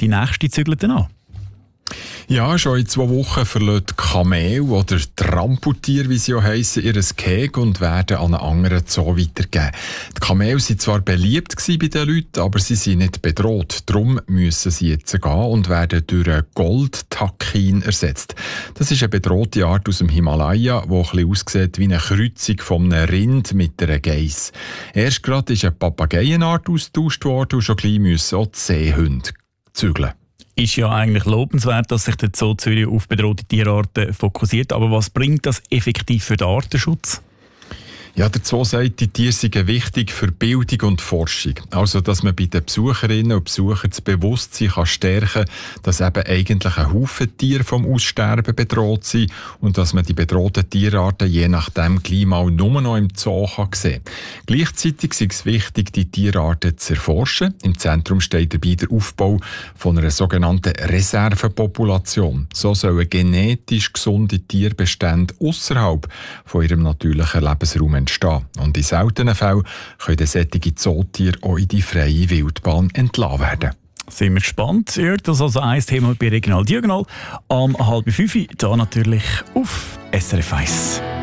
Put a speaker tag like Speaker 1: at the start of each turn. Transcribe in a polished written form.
Speaker 1: die nächste zügelt dann an.
Speaker 2: Ja, schon in 2 Wochen verlässt Kamel oder Trampeltier, wie sie auch heissen, ihr Gehege und werden an einen anderen Zoo weitergegeben. Die Kamele waren zwar beliebt bei den Leuten, aber sie sind nicht bedroht. Darum müssen sie jetzt gehen und werden durch einen Goldtakin ersetzt. Das ist eine bedrohte Art aus dem Himalaya, die ein bisschen aussieht wie eine Kreuzung von einem Rind mit einer Geiss. Erst gerade ist eine Papageienart ausgetauscht worden und schon gleich müssen auch die Seehunde zügeln.
Speaker 1: Ist ja eigentlich lobenswert, dass sich der Zoo Zürich auf bedrohte Tierarten fokussiert. Aber was bringt das effektiv für den Artenschutz?
Speaker 2: Ja, der Zoo sagt, die Tiere seien wichtig für Bildung und Forschung. Also, dass man bei den Besucherinnen und Besuchern das Bewusstsein stärken kann, dass eben eigentlich ein Haufen Tiere vom Aussterben bedroht sind und dass man die bedrohten Tierarten je nachdem gleich mal nur noch im Zoo sehen kann. Gleichzeitig ist es wichtig, die Tierarten zu erforschen. Im Zentrum steht dabei der Aufbau von einer sogenannten Reservepopulation. So sollen genetisch gesunde Tierbestände außerhalb von ihrem natürlichen Lebensraum entstehen. Und in seltenen Fällen können solche Zootiere auch in die freie Wildbahn entlassen werden.
Speaker 1: Sind wir gespannt. Ihr hört das also ein Thema bei Regional Diagonal am 4:30, da natürlich auf SRF 1.